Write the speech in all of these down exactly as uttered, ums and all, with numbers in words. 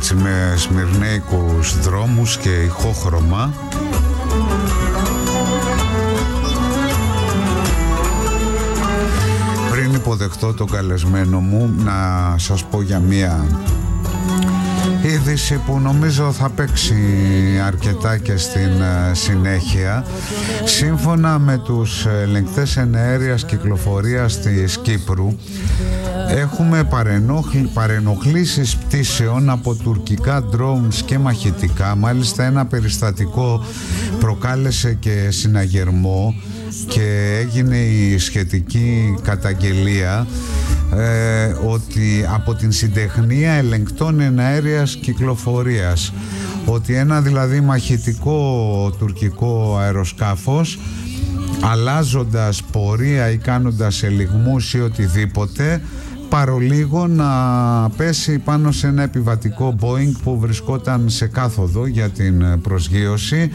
έτσι με σμυρνέικους δρόμους και ηχόχρωμα. Πριν υποδεχτώ τον καλεσμένο μου, να σας πω για μία είδηση που νομίζω θα παίξει αρκετά και στην συνέχεια. Σύμφωνα με τους ελεγκτές εναέριας κυκλοφορίας της Κύπρου, έχουμε παρενοχλήσεις πτήσεων από τουρκικά drones και μαχητικά. Μάλιστα ένα περιστατικό προκάλεσε και συναγερμό και έγινε η σχετική καταγγελία ε, ότι από την συντεχνία ελεγκτών εναέριας κυκλοφορίας, ότι ένα δηλαδή μαχητικό τουρκικό αεροσκάφος, αλλάζοντας πορεία ή κάνοντας ελιγμούς ή οτιδήποτε, παρολίγο να πέσει πάνω σε ένα επιβατικό Boeing που βρισκόταν σε κάθοδο για την προσγείωση.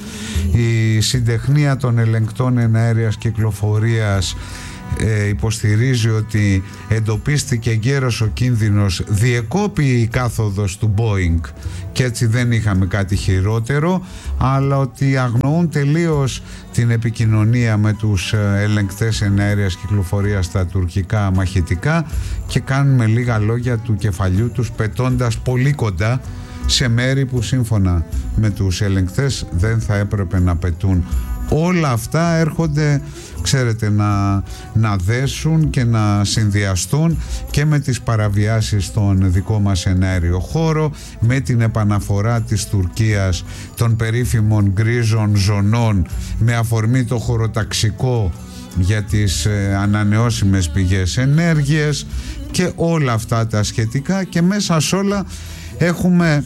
Η συντεχνία των ελεγκτών εναέριας κυκλοφορίας ε, υποστηρίζει ότι εντοπίστηκε εγκαίρος ο κίνδυνος, διεκόπη η κάθοδος του Boeing και έτσι δεν είχαμε κάτι χειρότερο, αλλά ότι αγνοούν τελείως την επικοινωνία με τους ελεγκτές εναέριας κυκλοφορίας στα τουρκικά μαχητικά και κάνουν με λίγα λόγια του κεφαλιού τους, πετώντας πολύ κοντά σε μέρη που σύμφωνα με τους ελεγκτές δεν θα έπρεπε να πετούν. Όλα αυτά έρχονται, ξέρετε, να, να δέσουν και να συνδυαστούν και με τις παραβιάσεις στον δικό μας εναέριο χώρο, με την επαναφορά της Τουρκίας των περίφημων γκρίζων ζωνών με αφορμή το χωροταξικό για τις ε, ανανεώσιμες πηγές ενέργειας και όλα αυτά τα σχετικά. Και μέσα σε όλα έχουμε,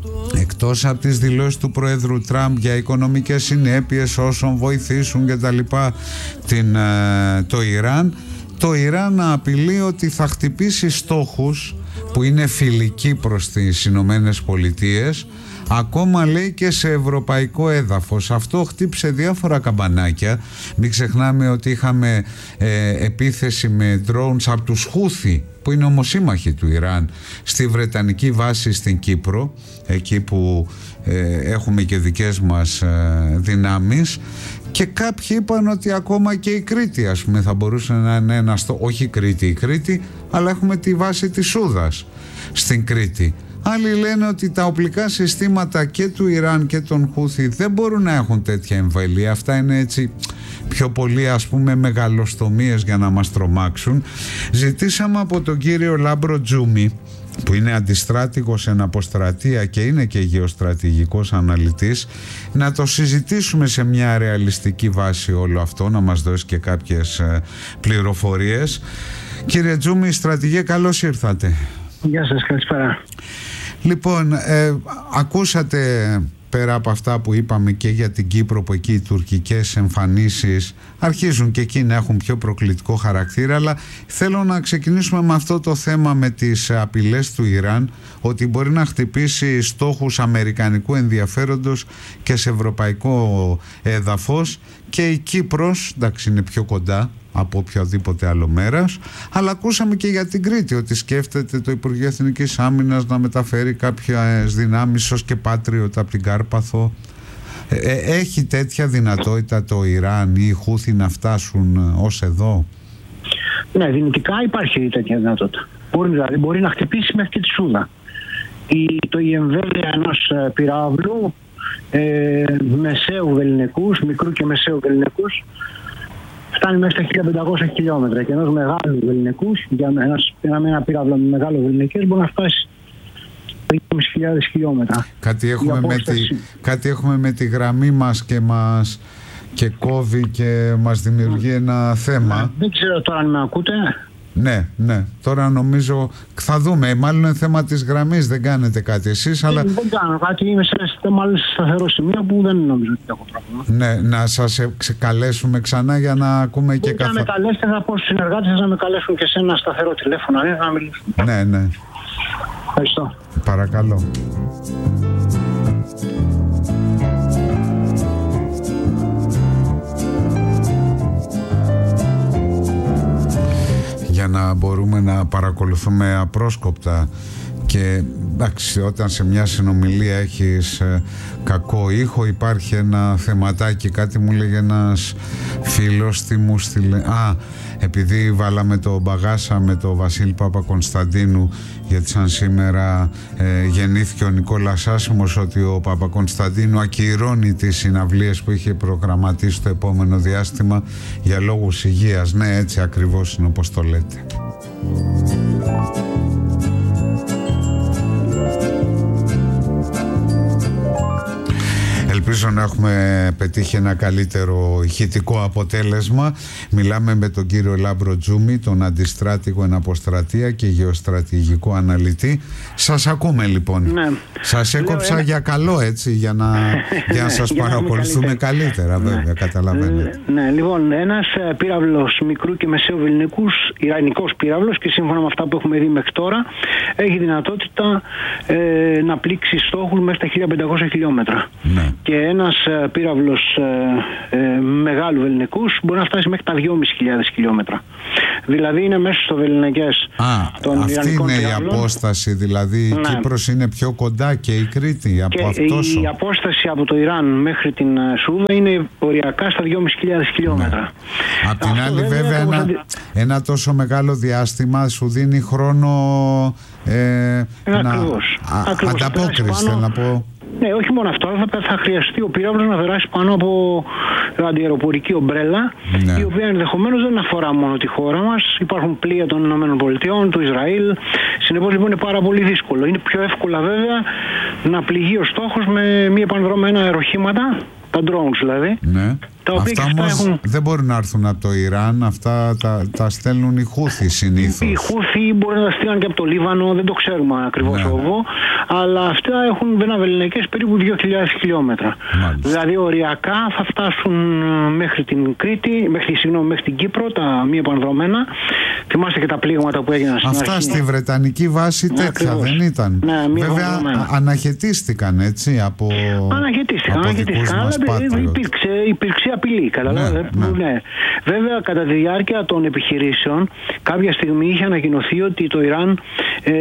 εκτός από τις δηλώσεις του Προέδρου Τραμπ για οικονομικές συνέπειες όσων βοηθήσουν και τα λοιπά την, το Ιράν, το Ιράν απειλεί ότι θα χτυπήσει στόχους που είναι φιλικοί προς τις Ηνωμένες Πολιτείες, ακόμα λέει και σε ευρωπαϊκό έδαφος. Αυτό χτύπησε διάφορα καμπανάκια. Μην ξεχνάμε ότι είχαμε ε, επίθεση με drones από τους Χούθι, που είναι ομοσύμμαχοι του Ιράν, στη Βρετανική βάση στην Κύπρο, εκεί που ε, έχουμε και δικές μας ε, δυνάμεις, και κάποιοι είπαν ότι ακόμα και η Κρήτη, ας πούμε, θα μπορούσε να είναι ένα στο... όχι η Κρήτη η Κρήτη, αλλά έχουμε τη βάση της Σούδας στην Κρήτη. Άλλοι λένε ότι τα οπλικά συστήματα και του Ιράν και των Χούθι δεν μπορούν να έχουν τέτοια εμβέλεια. Αυτά είναι έτσι πιο πολύ, ας πούμε, μεγαλοστομίες για να μας τρομάξουν. Ζητήσαμε από τον κύριο Λάμπρο Τζούμι, που είναι αντιστράτηγος εν αποστρατεία και είναι και γεωστρατηγικός αναλυτής, να το συζητήσουμε σε μια ρεαλιστική βάση όλο αυτό, να μας δώσει και κάποιες πληροφορίες. Κύριε Τζούμι, στρατηγέ, καλώς ήρθατε. Γεια σας, καλησπέρα. Λοιπόν, ε, ακούσατε πέρα από αυτά που είπαμε και για την Κύπρο, που εκεί οι τουρκικές εμφανίσεις αρχίζουν και εκεί να έχουν πιο προκλητικό χαρακτήρα, αλλά θέλω να ξεκινήσουμε με αυτό το θέμα, με τις απειλές του Ιράν ότι μπορεί να χτυπήσει στόχους αμερικανικού ενδιαφέροντος και σε ευρωπαϊκό έδαφος, και η Κύπρος, εντάξει, είναι πιο κοντά από οποιοδήποτε άλλο μέρος, αλλά ακούσαμε και για την Κρήτη ότι σκέφτεται το Υπουργείο Εθνικής Άμυνας να μεταφέρει κάποιες δυνάμεις ως και Patriot από την Κάρπαθο. Ε, έχει τέτοια δυνατότητα το Ιράν ή οι Χούθι να φτάσουν ως εδώ? Ναι, δυνητικά υπάρχει τέτοια δυνατότητα. Μπορεί, δηλαδή, μπορεί να χτυπήσει μέχρι και τη Σούδα. Η, το, η εμβέλεια ενός ε, πυράβλου ε, μεσαίου βελληνικούς, μικρού και μεσαίου βελληνικούς, φτάνει μέχρι τα χίλια πεντακόσια χιλιόμετρα, και ενός μεγάλου βελληνικούς, για ένας, ένα, ένα πύραυλο με μεγάλο βελληνικές, μπορεί να φτάσει δυόμισι χιλιάδες χιλιόμετρα. Κάτι έχουμε, με τη, κάτι έχουμε με τη γραμμή μας και μας και κόβει και μας δημιουργεί ένα θέμα. Ναι, δεν ξέρω τώρα αν με ακούτε. Ναι, ναι. Τώρα νομίζω θα δούμε. Μάλλον είναι θέμα της γραμμής, δεν κάνετε κάτι εσείς. Αλλά... Δεν, δεν κάνω κάτι. Είμαι σε μάλλον σε σταθερό σημείο που δεν νομίζω ότι έχω πρόβλημα. Ναι, να σας ξεκαλέσουμε ξανά για να ακούμε και καθόλου. Να με καλέσετε, θα πω στους συνεργάτες σας να με καλέσουν και σε ένα σταθερό τηλέφωνο, ναι, να μιλήσουμε. Ναι, ναι. Ευχαριστώ. Παρακαλώ. Για να μπορούμε να παρακολουθούμε απρόσκοπτα Και εντάξει, όταν σε μια συνομιλία έχεις ε, κακό ήχο, υπάρχει ένα θεματάκι. Κάτι μου λέγε ένας φίλος, τι μου στείλε. Α, επειδή βάλαμε το μπαγάσα με το Βασίλη Παπακονσταντίνου, γιατί σαν σήμερα ε, γεννήθηκε ο Νικόλας Άσημος, ότι ο Παπακονσταντίνου ακυρώνει τις συναυλίες που είχε προγραμματίσει το επόμενο διάστημα για λόγους υγείας. Ναι, έτσι ακριβώς είναι όπως το λέτε. Ελπίζω να έχουμε πετύχει ένα καλύτερο ηχητικό αποτέλεσμα. Μιλάμε με τον κύριο Λάμπρο Τζούμι, τον αντιστράτηγο εν αποστρατεία και γεωστρατηγικό αναλυτή. Σας ακούμε λοιπόν. Ναι. Σας έκοψα Λέω, για καλό, έτσι, για να, για να σας παρακολουθούμε καλύτερα, βέβαια, ναι. Καταλαβαίνετε. Ναι, λοιπόν, ένας πύραυλος μικρού και μεσαίου βεληνικούς, ιρανικός πύραυλος, και σύμφωνα με αυτά που έχουμε δει μέχρι τώρα, έχει δυνατότητα ε, να πλήξει στόχους μέχρι τα χίλια πεντακόσια χιλιόμετρα. Ναι. Και ένας ε, πύραυλος ε, ε, μεγάλου βεληνικούς μπορεί να φτάσει μέχρι τα δυόμισι χιλιάδες χιλιόμετρα. Δηλαδή είναι μέσα στο βεληνικές των αυτή Ιρανικών είναι πυράβλων. Η απόσταση, δηλαδή η ναι. Κύπρος είναι πιο κοντά και η Κρήτη από αυτό. Η απόσταση από το Ιράν μέχρι την Σούδα είναι οριακά στα δυόμισι χιλιάδες χιλιόμετρα. Ναι. Απ' την άλλη βέβαια, βέβαια ένα, αντι... ένα τόσο μεγάλο διάστημα σου δίνει χρόνο ε, να α, ανταπόκριση, θέλω να πω. Ναι, όχι μόνο αυτό, θα, θα χρειαστεί ο πύραυλος να περάσει πάνω από αντιαεροπορική ομπρέλα, ναι. Η οποία ενδεχομένως δεν αφορά μόνο τη χώρα μας. Υπάρχουν πλοία των ΗΠΑ, του Ισραήλ. Συνεπώς λοιπόν είναι πάρα πολύ δύσκολο. Είναι πιο εύκολα βέβαια να πληγεί ο στόχος με μη επανδρομένα αεροχήματα, τα drones δηλαδή. Ναι. Αυτά όμως έχουν... δεν μπορούν να έρθουν από το Ιράν, αυτά τα, τα στέλνουν οι Χούθοι συνήθως. Οι Χούθοι μπορεί να τα στείλουν και από το Λίβανο, δεν το ξέρουμε ακριβώς εγώ, ναι. Αλλά αυτά έχουν βεληνικές περίπου δύο χιλιάδες χιλιόμετρα. Μάλιστα. Δηλαδή οριακά θα φτάσουν μέχρι την Κρήτη, μέχρι, συγγνώμη, μέχρι την Κύπρο, τα μη επανδρομένα. Θυμάστε και τα πλήγματα που έγιναν στην Αυτά αρχή. Στη Βρετανική βάση ναι, τέτοια ακριβώς. Δεν ήταν. Ναι, βέβαια αναχαιτίστηκαν, έτσι, από, αναχαιτίστηκαν, από δικούς μας δηλαδή, υπήρξε, υπήρξε απειλή, καταλάβατε. Ναι, ναι. Ναι. Βέβαια, κατά τη διάρκεια των επιχειρήσεων, κάποια στιγμή είχε ανακοινωθεί ότι το Ιράν ε,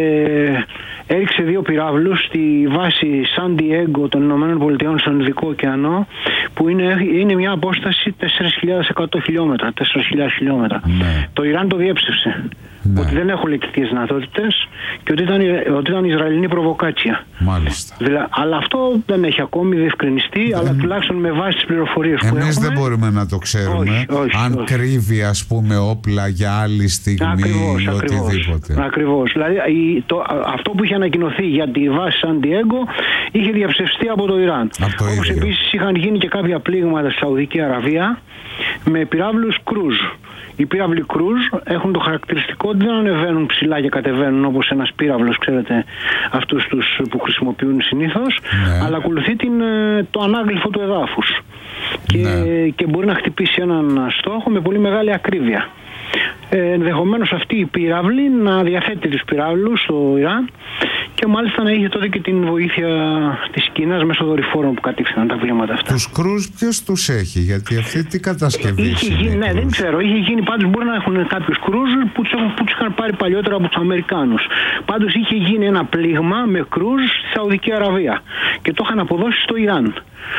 έριξε δύο πυράβλους στη βάση Σαν Ντιέγκο των ΗΠΑ στον Ινδικό ωκεανό, που είναι, είναι μια απόσταση τέσσερις χιλιάδες εκατό χιλιόμετρα, τέσσερις χιλιάδες χιλιόμετρα. Ναι. Το Ιράν το διέψευσε. Ναι. Ότι δεν έχουν λειτουργικές δυνατότητες και ότι ήταν, ότι ήταν Ισραηλινή προβοκάτσια. Μάλιστα. Δηλαδή, αλλά αυτό δεν έχει ακόμη διευκρινιστεί, δεν... αλλά τουλάχιστον με βάση τις πληροφορίες που έχουμε. Εμείς δεν μπορούμε να το ξέρουμε. Όχι, όχι, αν όχι. κρύβει, ας πούμε, όπλα για άλλη στιγμή ακριβώς, ή οτιδήποτε. Ακριβώς. ακριβώς. Δηλαδή, το, αυτό που είχε ανακοινωθεί για τη βάση Σαν Ντιέγκο είχε διαψευστεί από το Ιράν. Όπως επίσης είχαν γίνει και κάποια πλήγματα στη Σαουδική Αραβία με πυράβλους κρούζ. Οι πύραυλοι κρούζ έχουν το χαρακτηριστικό ότι δεν ανεβαίνουν ψηλά και κατεβαίνουν όπως ένας πύραυλος, ξέρετε, αυτούς τους που χρησιμοποιούν συνήθως, ναι. Αλλά ακολουθεί την, το ανάγλυφο του εδάφους. Και, ναι. και μπορεί να χτυπήσει έναν στόχο με πολύ μεγάλη ακρίβεια. Ε, ενδεχομένως αυτή η πύραυλη να διαθέτει τους πυράβλους στο Ιράν και μάλιστα να είχε τότε και την βοήθεια της Κίνας μέσω δορυφόρων που κατήχθηκαν τα βλήματα αυτά. Τους κρούζ ποιος τους έχει, γιατί αυτή τι κατασκευή είχε γίνει, ναι, δεν ξέρω, είχε γίνει πάντως, μπορεί να έχουν κάποιους κρούζ που τους, που τους είχαν πάρει παλιότερα από τους Αμερικάνους. Πάντως είχε γίνει ένα πλήγμα με κρούζ στη Σαουδική Αραβία και το είχαν αποδώσει στο Ιράν.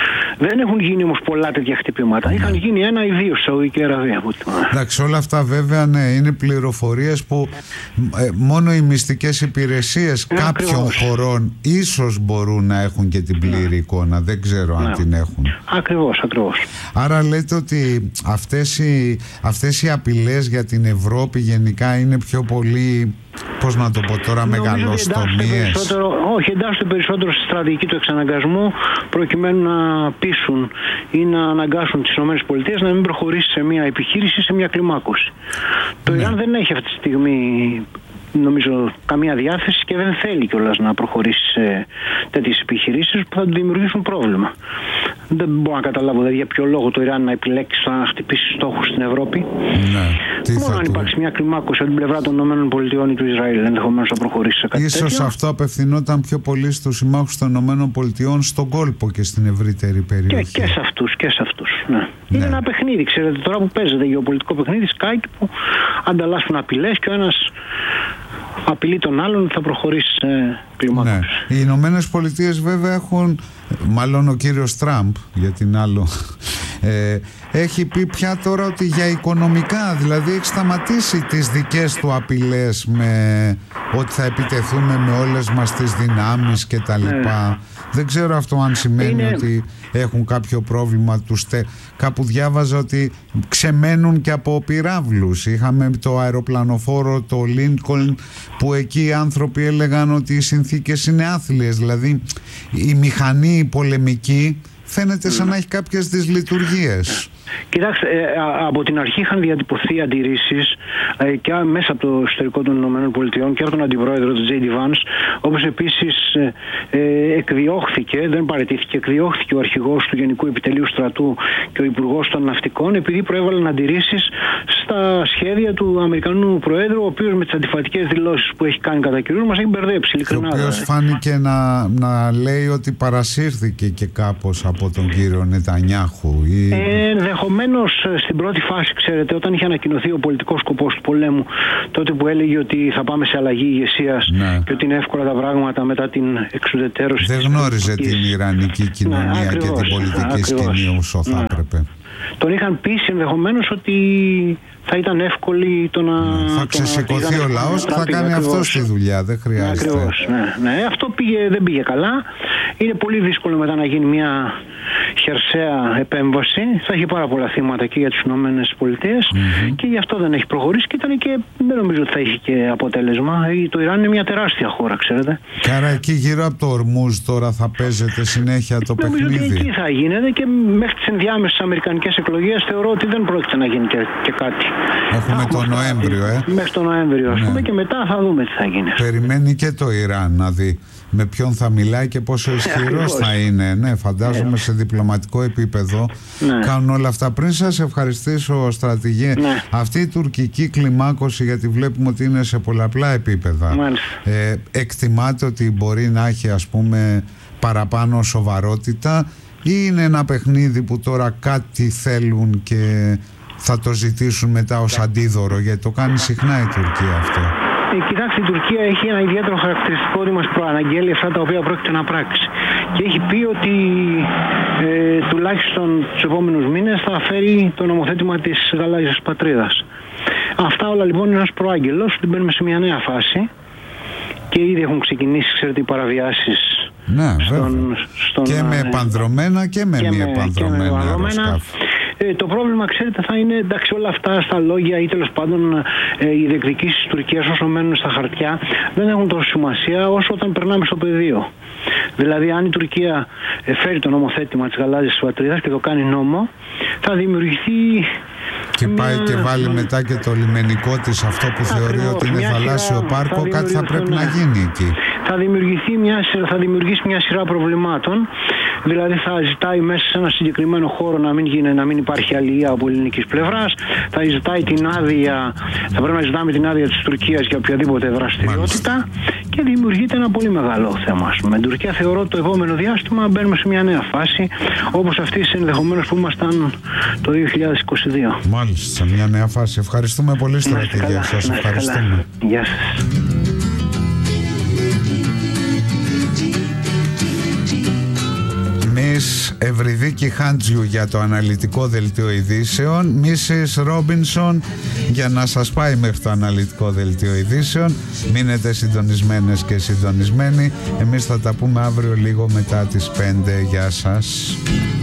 Δεν έχουν γίνει όμως πολλά τέτοια χτυπήματα. Ναι. Είχαν γίνει ένα ή δύο στη Σαουδική Αραβία. Εντάξει, όλα αυτά βέβαια ναι, είναι πληροφορίες που ε, μόνο οι μυστικές υπηρεσίες ναι, κάποιων ακριβώς. χωρών ίσως μπορούν να έχουν και την πλήρη ναι. εικόνα. Δεν ξέρω ναι. αν την έχουν. Ακριβώς, ακριβώς. Άρα λέτε ότι αυτές οι, αυτές οι απειλές για την Ευρώπη γενικά είναι πιο πολύ, πώς να το πω τώρα, μεγαλοστομίες. Όχι, εντάσσονται περισσότερο στη στρατηγική του εξαναγκασμού, προκειμένου να πείσουν ή να αναγκάσουν τις ΗΠΑ να μην προχωρήσει σε μια επιχείρηση, σε μια κλιμάκωση. Το ναι. Ιράν δεν έχει αυτή τη στιγμή, νομίζω, καμία διάθεση και δεν θέλει κιόλας να προχωρήσει σε τέτοιες επιχειρήσεις που θα του δημιουργήσουν πρόβλημα. Δεν μπορώ να καταλάβω δηλαδή για ποιο λόγο το Ιράν να επιλέξει να χτυπήσει στόχους στην Ευρώπη. Ναι. Μόνο αν υπάρξει μια κλιμάκωση από την πλευρά των ΗΠΑ ή του Ισραήλ, ενδεχομένως θα προχωρήσει σε κάτι Ίσως τέτοιο. αυτό απευθυνόταν πιο πολύ στους συμμάχους των ΗΠΑ στον κόλπο και στην ευρύτερη περιοχή. Και, και σε αυτούς, και σε αυτούς. Ναι. Ναι. Είναι ένα παιχνίδι, ξέρετε, τώρα που παίζεται γεωπολιτικό παιχνίδι, σκάκι που ανταλλάσσουν απειλές και ο ένας απειλεί τον άλλον ότι θα προχωρήσει σε κλιμάκωση. Ναι. Οι Ηνωμένες Πολιτείες βέβαια έχουν, μάλλον ο κύριος Τραμπ, για την άλλο, ε, έχει πει πια τώρα ότι για οικονομικά, δηλαδή έχει σταματήσει τις δικές του απειλές με ότι θα επιτεθούμε με όλες μας τις δυνάμεις και τα λοιπά. Ναι. Δεν ξέρω αυτό αν σημαίνει Είναι... ότι έχουν κάποιο πρόβλημα τους. Κάπου διάβαζα ότι ξεμένουν και από πυράβλους. Είχαμε το αεροπλανοφόρο, το Lincoln, που εκεί οι άνθρωποι έλεγαν ότι οι συνθήκες είναι άθλιες. Δηλαδή η μηχανή η πολεμική φαίνεται σαν να έχει κάποιες δυσλειτουργίες. Κοιτάξτε, από την αρχή είχαν διατυπωθεί αντιρρήσεις και μέσα από το εσωτερικό των ΗΠΑ και από τον αντιπρόεδρο, τον Τζέι Ντι Βάνς, όπως επίσης εκδιώχθηκε, δεν παραιτήθηκε, εκδιώχθηκε ο αρχηγός του Γενικού Επιτελείου Στρατού και ο Υπουργός των Ναυτικών, επειδή προέβαλαν αντιρρήσεις στα σχέδια του Αμερικανού Προέδρου, ο οποίος με τις αντιφατικές δηλώσεις που έχει κάνει κατά καιρούς μας έχει μπερδέψει ειλικρινά. Ο οποίος φάνηκε να, να λέει ότι παρασύρθηκε και κάπως από τον κύριο Νετανιάχου. Ή... Ε, ενδεχομένως στην πρώτη φάση, ξέρετε, όταν είχε ανακοινωθεί ο πολιτικός σκοπός του πολέμου, τότε που έλεγε ότι θα πάμε σε αλλαγή ηγεσίας, ναι, και ότι είναι εύκολα τα πράγματα μετά την εξουδετερώση. Δεν γνώριζε την Ιρανική κοινωνία, ναι, ακριβώς, και την πολιτική σκηνή όσο θα, ναι, έπρεπε. Τον είχαν πείσει ενδεχομένως ότι θα ήταν εύκολη το να... Ναι, θα ξεσηκωθεί ο λαός και θα κάνει αυτό τη δουλειά, δεν χρειάζεται. Ακριβώς, ναι, ναι. Αυτό πήγε, δεν πήγε καλά. Είναι πολύ δύσκολο μετά να γίνει μια χερσαία επέμβαση. Θα έχει πάρα πολλά θύματα και για τις Ηνωμένες Πολιτείες, mm-hmm, και γι' αυτό δεν έχει προχωρήσει και ήταν και δεν νομίζω ότι θα έχει και αποτέλεσμα. Το Ιράν είναι μια τεράστια χώρα, ξέρετε. Και άρα εκεί γύρω από το Ορμούζ τώρα θα παίζεται συνέχεια το νομίζω παιχνίδι. Νομίζω ότι εκεί θα γίνεται και μέχρι τις ενδιάμεσες αμερικανικές εκλογές θεωρώ ότι δεν πρόκειται να γίνει και, και κάτι. Έχουμε τον Νοέμβριο, ε. Μέχρι τον Νοέμβριο, ας, ναι, πούμε, και μετά θα δούμε τι θα γίνει. Περιμένει και το Ιράν να δει με ποιον θα μιλάει και πόσο ισχυρός θα είναι. Ναι, φαντάζομαι, ναι, σε διπλωματικό επίπεδο, ναι, κάνουν όλα αυτά. Πριν σας ευχαριστήσω, στρατηγέ, ναι, αυτή η τουρκική κλιμάκωση, γιατί βλέπουμε ότι είναι σε πολλαπλά επίπεδα, ε, εκτιμάτε ότι μπορεί να έχει, ας πούμε, παραπάνω σοβαρότητα, ή είναι ένα παιχνίδι που τώρα κάτι θέλουν και θα το ζητήσουν μετά ως αντίδωρο, γιατί το κάνει συχνά η Τουρκία αυτό? Ε, κοιτάξτε, η Τουρκία έχει ένα ιδιαίτερο χαρακτηριστικό ότι μας προαναγγέλει αυτά τα οποία πρόκειται να πράξει. Και έχει πει ότι ε, τουλάχιστον τους επόμενους μήνες θα φέρει το νομοθέτημα της γαλάζιας πατρίδας. Αυτά όλα λοιπόν είναι ένας προάγγελος ότι μπαίνουμε σε μια νέα φάση και ήδη έχουν ξεκινήσει, ξέρετε, οι παραβιάσεις. Ναι, στον, στον, και με επανδρομένα και με μη επανδρομένα αεροσκάφη. Ε, το πρόβλημα, ξέρετε, θα είναι, εντάξει, όλα αυτά στα λόγια ή τέλος πάντων ε, οι διεκδικήσεις της Τουρκίας όσο μένουν στα χαρτιά δεν έχουν τόσο σημασία όσο όταν περνάμε στο πεδίο. Δηλαδή, αν η Τουρκία ε, φέρει το νομοθέτημα της γαλάζιας πατρίδας και το κάνει νόμο, θα δημιουργηθεί. Και πάει μια... και βάλει μετά και το λιμενικό της, αυτό που ακριβώς θεωρεί ότι είναι θαλάσσιο σειρά, πάρκο, θα κάτι θα πρέπει, ναι, να γίνει εκεί. Θα δημιουργηθεί μια, θα δημιουργήσει μια σειρά προβλημάτων. Δηλαδή θα ζητάει μέσα σε ένα συγκεκριμένο χώρο να μην, γίνει, να μην υπάρχει αλληλεία από ελληνικής πλευράς, θα ζητάει την άδεια, θα πρέπει να ζητάμε την άδεια της Τουρκίας για οποιαδήποτε δραστηριότητα. Μάλιστα. Και δημιουργείται ένα πολύ μεγάλο θέμα. Με την Τουρκία θεωρώ το επόμενο διάστημα μπαίνουμε σε μια νέα φάση, όπως αυτή ενδεχομένως που ήμασταν το δύο χιλιάδες είκοσι δύο. Μάλιστα, σε μια νέα φάση. Ευχαριστούμε πολύ, στρατηγέ. Σας ευχαριστούμε. Γεια σας. Μις Ευρυδίκη Χάντζιου για το αναλυτικό δελτίο ειδήσεων, Μίσις Ρόμπινσον για να σας πάει μέχρι το αναλυτικό δελτίο ειδήσεων. Μείνετε συντονισμένες και συντονισμένοι. Εμείς θα τα πούμε αύριο λίγο μετά τις πέντε. Γεια σας.